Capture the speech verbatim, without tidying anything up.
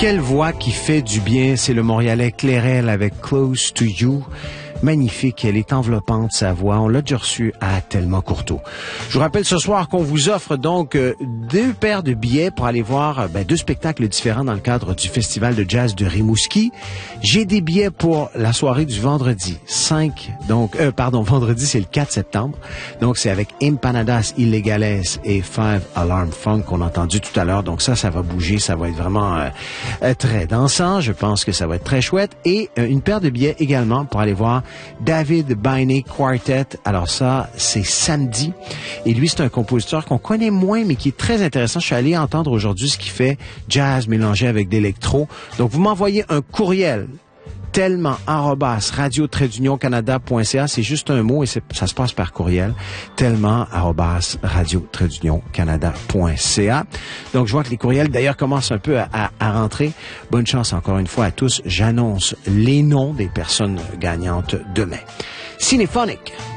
Quelle voix qui fait du bien, c'est le Montréalais Clairel avec Close to You. Magnifique, elle est enveloppante, sa voix. On l'a déjà reçue à Thelma Courteau. Je vous rappelle ce soir qu'on vous offre donc euh, deux paires de billets pour aller voir euh, ben, deux spectacles différents dans le cadre du Festival de jazz de Rimouski. J'ai des billets pour la soirée du vendredi cinq, donc, euh, pardon, vendredi, c'est le quatre septembre. Donc, c'est avec Empanadas Illegales et Five Alarm Funk qu'on a entendu tout à l'heure. Donc, ça, ça va bouger, ça va être vraiment euh, euh, très dansant. Je pense que ça va être très chouette. Et euh, une paire de billets également pour aller voir David Bainey Quartet. Alors ça, c'est samedi. Et lui, c'est un compositeur qu'on connaît moins, mais qui est très intéressant. Je suis allé entendre aujourd'hui ce qu'il fait, jazz mélangé avec d'électro. Donc, vous m'envoyez un courriel, tellement arobase radio trait d'union canada point c a. C'est juste un mot et c'est, ça se passe par courriel. Tellement arobase radio trait d'union canada point c a. Donc, je vois que les courriels, d'ailleurs, commencent un peu à, à, à rentrer. Bonne chance encore une fois à tous. J'annonce les noms des personnes gagnantes demain. Cinéphonique.